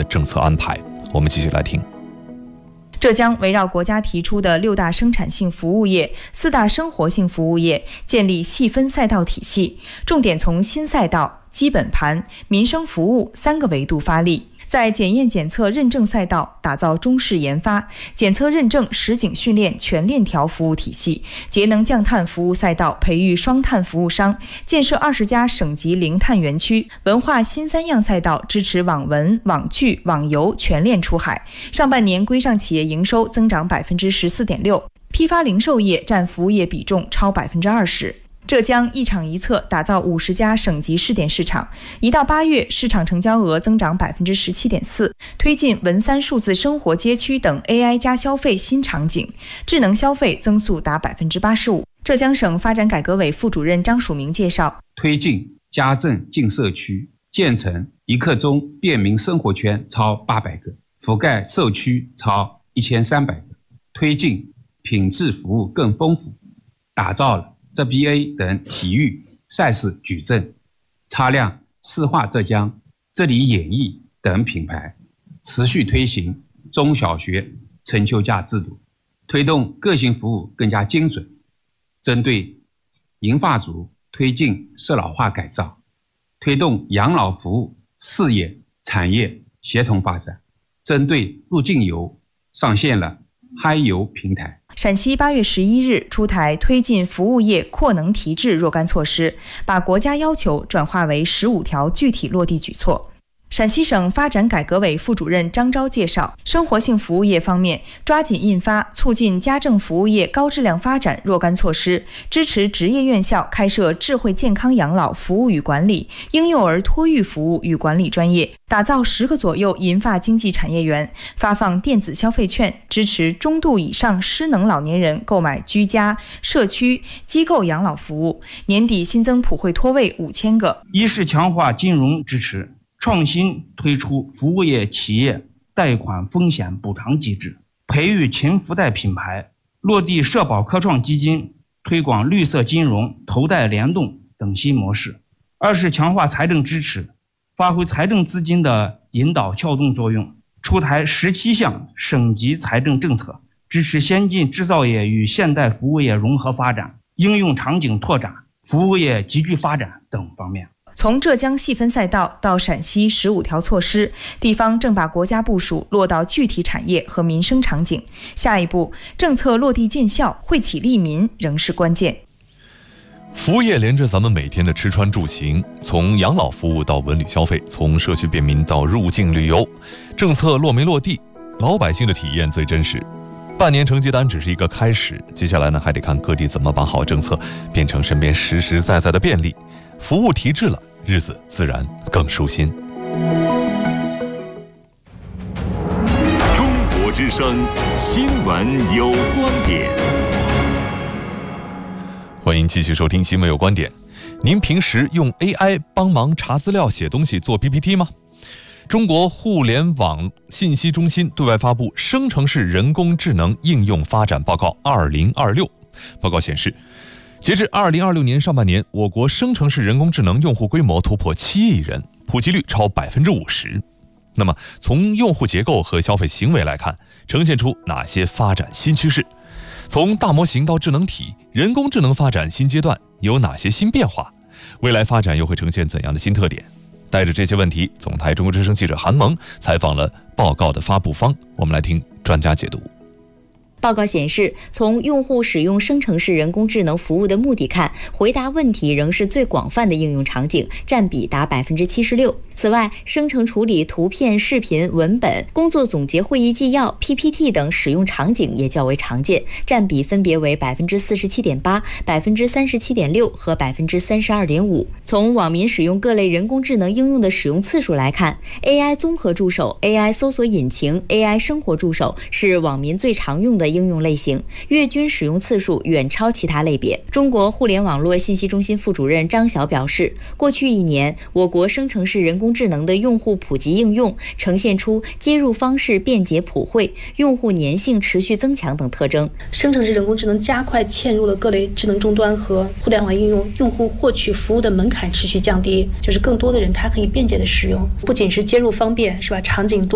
政策安排。我们继续来听。 浙江围绕国家提出的6大生产性服务业、4大生活性服务业，建立细分赛道体系，重点从新赛道、基本盘、民生服务3个维度发力。在检验检测认证赛道打造中式研发、检测认证实景训练全链条服务体系，节能降碳服务赛道培育双碳服务商，建设20家省级零碳园区。文化新3样赛道支持网文、网剧、网游全链出海。上半年规上企业营收增长 14.6%， 批发零售业占服务业比重超 20%。浙江一厂一策打造50家省级试点市场，1到8月市场成交额增长 17.4%， 推进文3数字生活街区等 AI 加消费新场景，智能消费增速达 85%。 浙江省发展改革委副主任张曙明介绍， 推进家政进社区，建成1刻钟便民生活圈超800个，覆盖社区超1300个，推进品质服务更丰富，打造了ZBA 等体育赛事矩阵，擦亮市化浙江、这里演艺等品牌，持续推行中小学成就价制度，推动个性服务更加精准，针对银发族推进适老化改造，推动养老服务事业产业协同发展，针对入境游上线了嗨游平台。 陕西8月11日出台推进服务业扩能提质若干措施，把国家要求转化为15条具体落地举措。陕西省发展改革委副主任张钊介绍，生活性服务业方面，抓紧印发促进家政服务业高质量发展若干措施，支持职业院校开设智慧健康养老服务与管理、婴幼儿托育服务与管理专业，打造10个左右银发经济产业园，发放电子消费券，支持中度以上失能老年人购买居家、社区、机构养老服务。年底新增普惠托位5000个。 一是强化金融支持，创新推出服务业企业贷款风险补偿机制，培育勤福贷品牌，落地社保科创基金，推广绿色金融、投贷联动等新模式。二是强化财政支持，发挥财政资金的引导撬动作用，出台17项省级财政政策，支持先进制造业与现代服务业融合发展、应用场景拓展、服务业集聚发展等方面。 从浙江细分赛道到陕西15条措施，地方正把国家部署落到具体产业和民生场景。下一步，政策落地见效，惠企利民仍是关键。 服务业连着咱们每天的吃穿住行，从养老服务到文旅消费，从社区便民到入境旅游，政策落没落地，老百姓的体验最真实。半年成绩单只是一个开始，接下来呢，还得看各地怎么把好政策变成身边实实在在的便利，服务提质了，日子自然更舒心。 中国之声新闻有观点， 欢迎继续收听新闻有观点。您平时用 AI 帮忙查资料、写东西、做 PPT 吗？中国互联网信息中心对外发布《生成式人工智能应用发展报告2026》。报告显示，截至2026年上半年，我国生成式人工智能用户规模突破7亿人，普及率超 50%。那么从用户结构和消费行为来看，呈现出哪些发展新趋势？从大模型到智能体，人工智能发展新阶段有哪些新变化？未来发展又会呈现怎样的新特点？带着这些问题，总台中国之声记者韩萌采访了报告的发布方，我们来听专家解读。 报告显示，从用户使用生成式人工智能服务的目的看，回答问题仍是最广泛的应用场景，占比达 76%。此外，生成处理图片、视频、文本、工作总结、会议纪要、PPT 等使用场景也较为常见，占比分别为 47.8%、37.6% 和 32.5%。从网民使用各类人工智能应用的使用次数来看， AI 综合助手、AI 搜索引擎、AI 生活助手是网民最常用的应用类型，月均使用次数远超其他类别。中国互联网络信息中心副主任张晓表示，过去1年，我国生成式人工智能的用户普及应用呈现出接入方式便捷普惠、用户粘性持续增强等特征。 生成式人工智能加快嵌入了各类智能终端和互联网应用，用户获取服务的门槛持续降低，就是更多的人他可以便捷的使用，不仅是接入方便，是吧？场景多